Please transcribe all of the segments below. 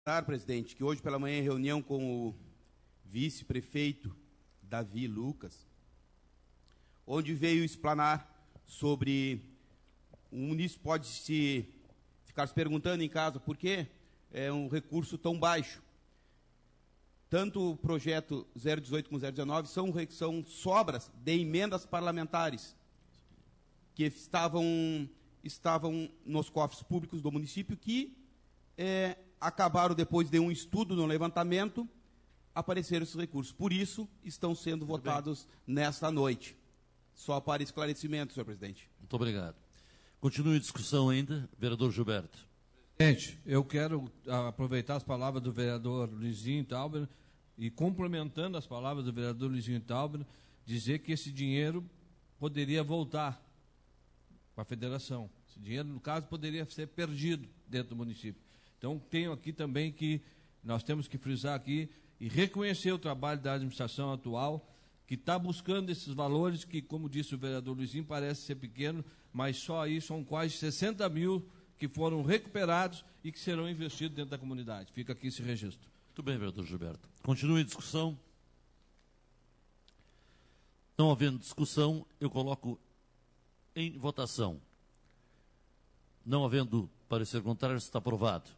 Presidente, que hoje pela manhã em reunião com o vice-prefeito Davi Lucas, onde veio explanar sobre o munícipe pode ficar se perguntando em casa por que é um recurso tão baixo. Tanto o projeto 018 como 019 são sobras de emendas parlamentares que estavam nos cofres públicos do município que acabaram, depois de um estudo no levantamento, apareceram esses recursos. Por isso, estão sendo votados nesta noite. Só para esclarecimento, senhor presidente. Muito obrigado. Continue a discussão ainda. Vereador Gilberto. Presidente, eu quero aproveitar as palavras do vereador Luizinho Tauber e, complementando as palavras do vereador Luizinho Tauber, dizer que esse dinheiro poderia voltar para a federação. Esse dinheiro, no caso, poderia ser perdido dentro do município. Então, tenho aqui também que nós temos que frisar aqui e reconhecer o trabalho da administração atual, que está buscando esses valores que, como disse o vereador Luizinho, parece ser pequeno, mas só aí são quase 60 mil que foram recuperados e que serão investidos dentro da comunidade. Fica aqui esse registro. Muito bem, vereador Gilberto. Continue a discussão. Não havendo discussão, eu coloco em votação. Não havendo parecer contrário, está aprovado.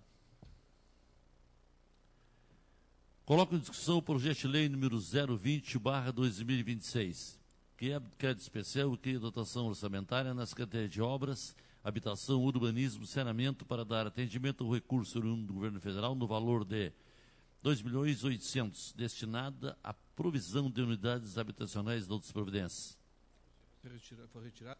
Coloco em discussão o projeto de lei número 020/2026, que é crédito especial e que é dotação orçamentária na Secretaria de Obras, Habitação, Urbanismo e Saneamento para dar atendimento ao recurso oriundo do Governo Federal no valor de 2.800.000, destinada à provisão de unidades habitacionais de outras providências. Foi retirado?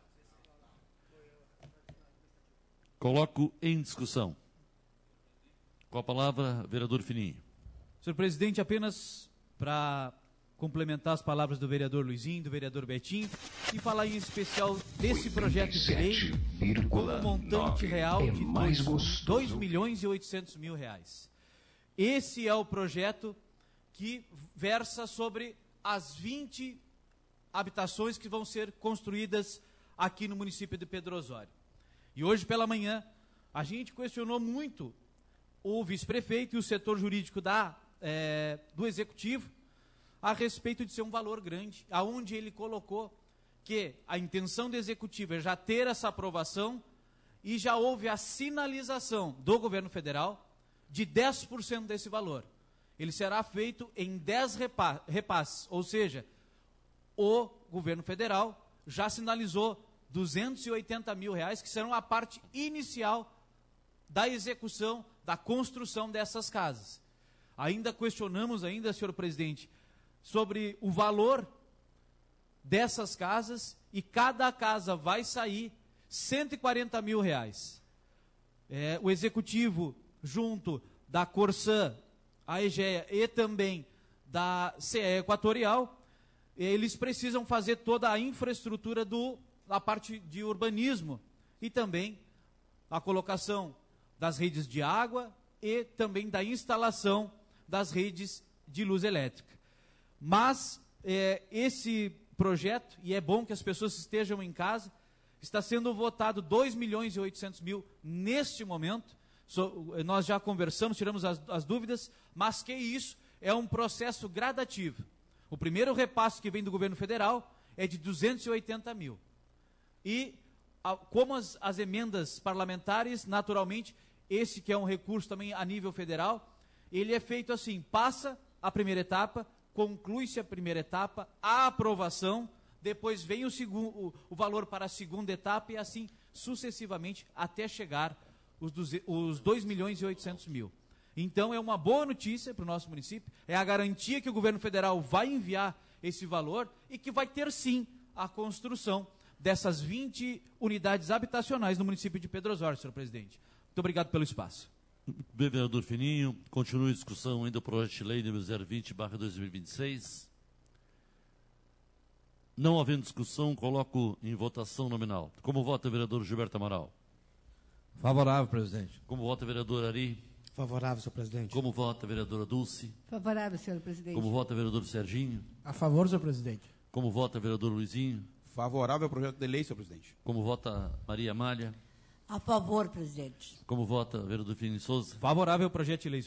Coloco em discussão. Com a palavra, vereador Fininho. Senhor presidente, apenas para complementar as palavras do vereador Luizinho, do vereador Betinho, e falar em especial desse projeto de lei com um montante real de R$2.800.000. Esse é o projeto que versa sobre as 20 habitações que vão ser construídas aqui no município de Pedro Osório. E hoje pela manhã, a gente questionou muito o vice-prefeito e o setor jurídico do Executivo a respeito de ser um valor grande, aonde ele colocou que a intenção do Executivo é já ter essa aprovação e já houve a sinalização do governo federal de 10% desse valor. Ele será feito em 10 repasses, ou seja, o governo federal já sinalizou R$280.000, que serão a parte inicial da execução, da construção dessas casas. Ainda questionamos, senhor presidente, sobre o valor dessas casas, e cada casa vai sair R$140.000. O Executivo, junto da Corsã, a EGEA e também da CE Equatorial, eles precisam fazer toda a infraestrutura da parte de urbanismo e também a colocação das redes de água e também da instalação das redes de luz elétrica. Mas esse projeto, e é bom que as pessoas estejam em casa, está sendo votado R$2.800.000 neste momento. Nós já conversamos, tiramos as dúvidas, mas que isso é um processo gradativo. O primeiro repasse que vem do governo federal é de R$280.000. E como as emendas parlamentares, naturalmente, esse que é um recurso também a nível federal, ele é feito assim: passa a primeira etapa, conclui-se a primeira etapa, a aprovação, depois vem o valor para a segunda etapa e assim sucessivamente até chegar os R$2.800.000. Então é uma boa notícia para o nosso município, é a garantia que o governo federal vai enviar esse valor e que vai ter sim a construção dessas 20 unidades habitacionais no município de Pedro Osório, senhor presidente. Muito obrigado pelo espaço. Bem, vereador Fininho, continue a discussão ainda do projeto de lei número 020/2026. Não havendo discussão, coloco em votação nominal. Como vota o vereador Gilberto Amaral? Favorável, presidente. Como vota o vereador Ari? Favorável, senhor presidente. Como vota a vereadora Dulce? Favorável, senhor presidente. Como vota o vereador Serginho? A favor, senhor presidente. Como vota o vereador Luizinho? Favorável ao projeto de lei, senhor presidente. Como vota Maria Amália? A favor, presidente. Como vota, vereador Fini Souza? Favorável ao projeto de lei.